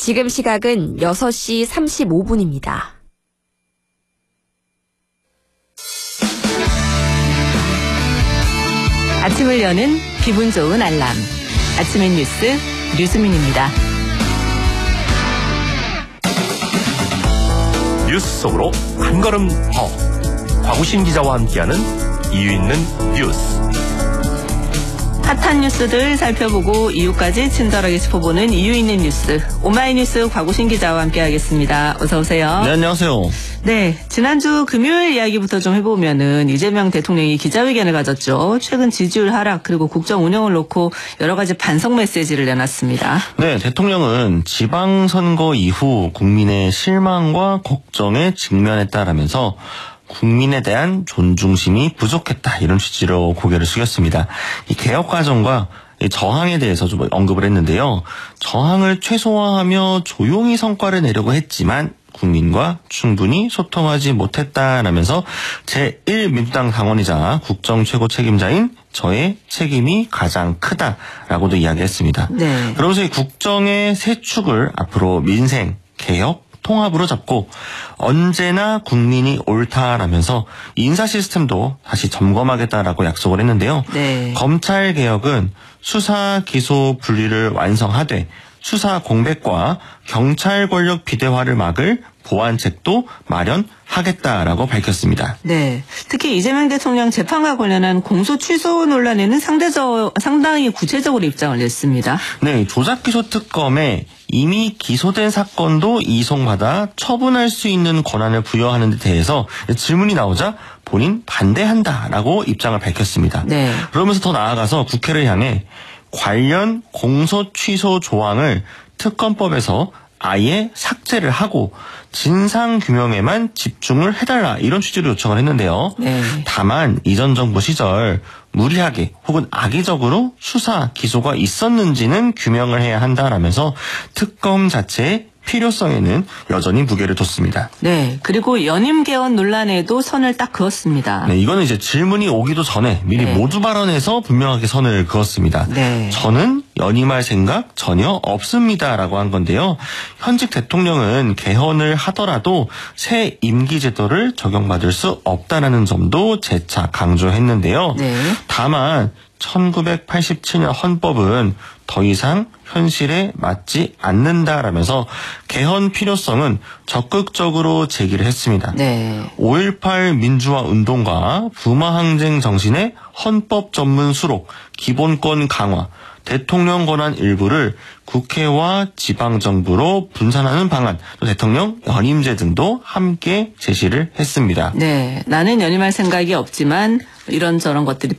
지금 시각은 6시 35분입니다. 아침을 여는 기분 좋은 알람. 아침의 뉴스 류수민입니다. 뉴스 속으로 한 걸음 더. 곽우신 기자와 함께하는 이유 있는 뉴스. 핫한 뉴스들 살펴보고 이유까지 친절하게 짚어보는 이유 있는 뉴스. 오마이뉴스 곽우신 기자와 함께하겠습니다. 어서 오세요. 네, 안녕하세요. 네, 지난주 금요일 이야기부터 좀 해보면은 이재명 대통령이 기자회견을 가졌죠. 최근 지지율 하락 그리고 국정 운영을 놓고 여러 가지 반성 메시지를 내놨습니다. 네, 대통령은 지방선거 이후 국민의 실망과 걱정에 직면했다라면서 국민에 대한 존중심이 부족했다, 이런 취지로 고개를 숙였습니다. 이 개혁 과정과 저항에 대해서 좀 언급을 했는데요. 저항을 최소화하며 조용히 성과를 내려고 했지만 국민과 충분히 소통하지 못했다라면서 제1민주당 당원이자 국정 최고 책임자인 저의 책임이 가장 크다라고도 이야기했습니다. 네. 그러면서 이 국정의 세 축을 앞으로 민생, 개혁, 통합으로 잡고 언제나 국민이 옳다라면서 인사 시스템도 다시 점검하겠다라고 약속을 했는데요. 네. 검찰 개혁은 수사 기소 분리를 완성하되 수사 공백과 경찰 권력 비대화를 막을 보완책도 마련하겠다라고 밝혔습니다. 네, 특히 이재명 대통령 재판과 관련한 공소 취소 논란에는 상당히 구체적으로 입장을 냈습니다. 네, 조작기소 특검에 이미 기소된 사건도 이송받아 처분할 수 있는 권한을 부여하는 데 대해서 질문이 나오자 본인 반대한다라고 입장을 밝혔습니다. 네. 그러면서 더 나아가서 국회를 향해 관련 공소 취소 조항을 특검법에서 아예 삭제를 하고 진상규명에만 집중을 해달라, 이런 취지로 요청을 했는데요. 네. 다만 이전 정부 시절 무리하게 혹은 악의적으로 수사, 기소가 있었는지는 규명을 해야 한다라면서 특검 자체의 필요성에는 여전히 무게를 뒀습니다. 네, 그리고 연임 개헌 논란에도 선을 딱 그었습니다. 네, 이거는 이제 질문이 오기도 전에 미리 네. 모두 발언해서 분명하게 선을 그었습니다. 네. 저는 연임할 생각 전혀 없습니다라고 한 건데요. 현직 대통령은 개헌을 하더라도 새 임기 제도를 적용받을 수 없다라는 점도 재차 강조했는데요. 네. 다만 1987년 헌법은 더 이상 현실에 맞지 않는다라면서 개헌 필요성은 적극적으로 제기를 했습니다. 네. 5.18 민주화 운동과 부마항쟁 정신의 헌법 전문 수록, 기본권 강화, 대통령 권한 일부를 국회와 지방정부로 분산하는 방안, 또 대통령 연임제 등도 함께 제시를 했습니다. 네, 나는 연임할 생각이 없지만 이런저런 것들이